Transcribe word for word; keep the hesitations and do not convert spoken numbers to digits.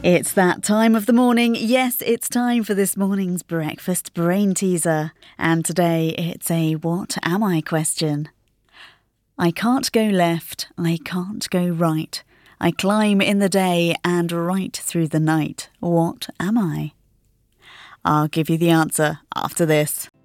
It's that time of the morning. Yes, it's time for this morning's breakfast brain teaser. And today it's a what am I question. I can't go left, I can't go right. I climb in the day and right through the night. What am I? I'll give you the answer after this.